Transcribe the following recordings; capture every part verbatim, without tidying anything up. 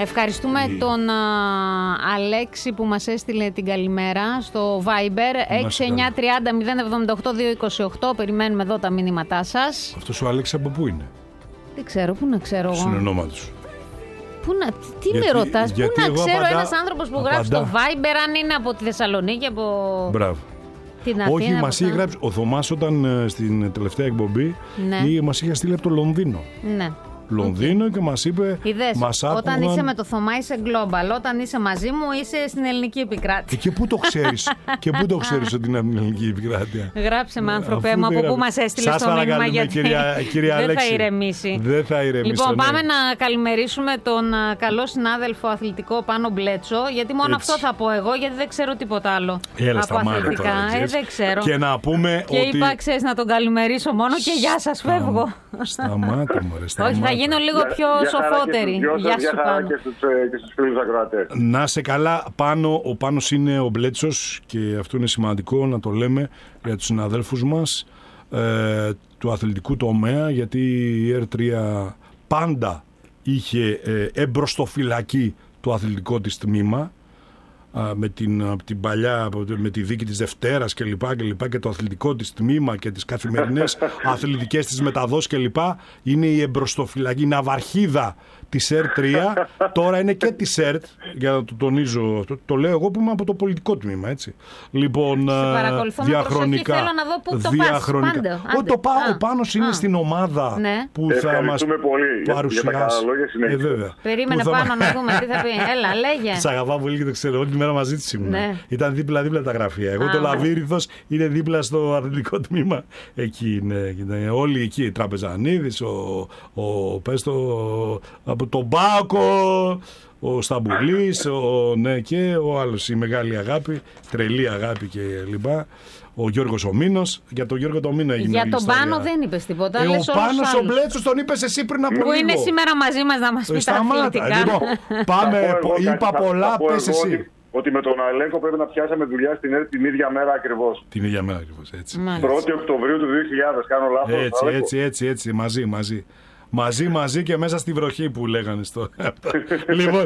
Ευχαριστούμε η... τον α, Αλέξη που μας έστειλε την καλημέρα στο Viber έξι εννιά τριάντα μηδέν εβδομήντα οκτώ διακόσια είκοσι οκτώ. Περιμένουμε εδώ τα μηνύματά σας. Αυτός ο Αλέξη από πού είναι? Δεν ξέρω, πού να ξέρω εγώ. Συνεννόμα τους. Πού να, τι γιατί, με ρωτάς, πού να ξέρω απαντά, ένας άνθρωπος που απαντά. Γράφει στο Viber αν είναι από τη Θεσσαλονίκη, από Μπράβο. την Αθήνα. Όχι, μας είχε γράψει ο Θωμάς όταν στην τελευταία εκπομπή, ναι. Μας είχε στείλει από το Λονδίνο. Ναι. Λονδίνο okay. Και μας είπε. Είδες, μας όταν άκουγαν... είσαι με το Θωμά είσαι global. Όταν είσαι μαζί μου είσαι στην ελληνική επικράτεια. Και πού το ξέρεις, και πού το ξέρεις ότι είναι από την ελληνική επικράτεια. Γράψε με, άνθρωπέ μου, από πού μας έστειλε στο μήνυμα, γιατί κυρία, κυρία δεν Αλέξη. θα ηρεμήσει. Δεν θα ηρεμήσει. Λοιπόν, ναι. πάμε να καλημερίσουμε τον καλό συνάδελφο αθλητικό Πάνο Μπλέτσο, γιατί μόνο έτσι. Αυτό θα πω εγώ, γιατί δεν ξέρω τίποτα άλλο. Έλα, από αθλητικά. Τώρα, ε, δεν ξέρω. Και να πούμε και ότι. είπα, ξέρεις, να τον καλημερίσω μόνο και γεια σας, φεύγω. Σταμάτα, μωρέ, σταμάτα. Όχι, θα γίνω λίγο πιο σοφότερη. Γεια σου, Πάνο. Και στους, και στους φίλους ακροατές. Να σε καλά, Πάνο. Ο Πάνος είναι ο Μπλέτσος και αυτό είναι σημαντικό να το λέμε για τους συναδέλφους μας ε, του αθλητικού τομέα, γιατί η Ερ τρία πάντα είχε ε, εμπροστοφυλακή το αθλητικό της τμήμα, με την, την παλιά, με τη δίκη της Δευτέρας και λοιπά και λοιπά, και το αθλητικό της τμήμα και τις καθημερινές αθλητικές της μεταδόσεις και λοιπά, είναι η εμπροστοφυλακή, η ναυαρχίδα της Ερ τρία, τώρα είναι και της ΕΡΤ, για να το τονίζω, το, το λέω εγώ που είμαι από το πολιτικό τμήμα, έτσι. Λοιπόν, διαχρονικά, θέλω να δω πού το διαχρονικά. Πας, άντε, Ο, το πά, α, ο Πάνος είναι α, στην ομάδα ναι. που θα μας παρουσιάσει. Ε, Περίμενε θα... πάνω να δούμε τι θα πει. Έλα, λέγε. Σ' αγαπάω πολύ και το ξέρω, όλη τη μέρα μαζί της ήμουν. Ναι. Ήταν δίπλα-δίπλα τα γραφεία. Εγώ α, το Λαβύρινθος είναι δίπλα στο αθλητικό τμήμα. Εκεί είναι, είναι όλοι εκεί. Τραπεζανίδης, ο, ο, πες το, από τον Μπάκο, ο Σταμπουλής, ο, ναι, και ο άλλος, η μεγάλη αγάπη, τρελή αγάπη και λοιπά. Ο Γιώργος ο Μήνος. Για τον Γιώργο το Μήνο έγινε. Για τον Πάνο δεν είπες τίποτα. Ε, λες ο Πάνος ο Μπλέτσος τον είπες εσύ πριν από λίγο. Που είναι σήμερα μαζί μας να μας πει τα αθλητικά. Λοιπόν, πάμε, είπα πολλά, πες εσύ. Ότι με τον Αλέκο πρέπει να πιάσαμε δουλειά στην ΕΡΤ την ίδια μέρα ακριβώς. Την ίδια μέρα ακριβώς, έτσι. πρώτη Οκτωβρίου του δύο χιλιάδες, κάνω λάθος. Έτσι, έτσι, έτσι, έτσι, μαζί, μαζί. Μαζί, μαζί και μέσα στη βροχή που λέγανε στο. Λοιπόν,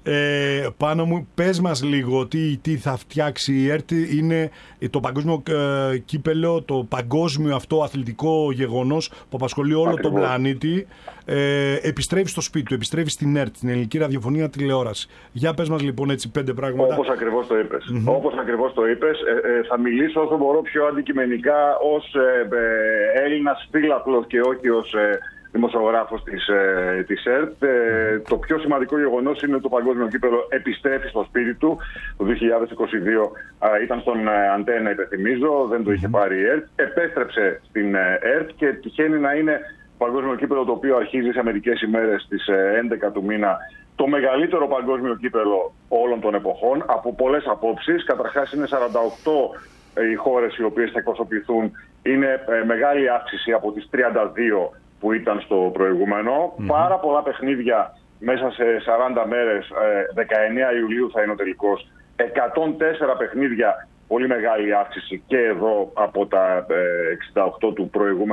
ε, Πάνο μου, πες μας λίγο τι, τι θα φτιάξει η ΕΡΤ. Είναι το παγκόσμιο ε, κύπελο, το παγκόσμιο αυτό αθλητικό γεγονός που απασχολεί όλο ακριβώς τον πλανήτη. Ε, επιστρέφει στο σπίτι του, επιστρέφει στην ΕΡΤ, την ελληνική ραδιοφωνία τηλεόραση. Για πες μας λοιπόν έτσι πέντε πράγματα. Όπως ακριβώς το είπες. Mm-hmm. Όπως ακριβώς το είπες, ε, ε, θα μιλήσω όσο μπορώ πιο αντικειμενικά ως ε, ε, Έλληνας φίλαθλος και όχι ως ε, δημοσιογράφος της, ε, της ΕΡΤ. Ε, το πιο σημαντικό γεγονός είναι ότι το παγκόσμιο κύπελλο επιστρέφει στο σπίτι του. Το δύο χιλιάδες είκοσι δύο ε, ήταν στον ε, Αντένα, υπενθυμίζω, δεν το είχε πάρει η ΕΡΤ. Επέστρεψε στην ε, ΕΡΤ και τυχαίνει να είναι παγκόσμιο κύπελλο το οποίο αρχίζει σε μερικές ημέρες στις ε, έντεκα του μήνα. Το μεγαλύτερο παγκόσμιο κύπελλο όλων των εποχών, από πολλές απόψεις. Καταρχάς είναι σαράντα οκτώ ε, οι χώρες οι οποίες θα εκπροσωπηθούν. Είναι ε, μεγάλη αύξηση από τις τριάντα δύο που ήταν στο προηγούμενο. Mm-hmm. Πάρα πολλά παιχνίδια μέσα σε σαράντα μέρες, ε, δεκαεννέα Ιουλίου θα είναι ο τελικός. εκατόν τέσσερα παιχνίδια, πολύ μεγάλη αύξηση και εδώ από τα ε, εξήντα οκτώ του προηγούμενου.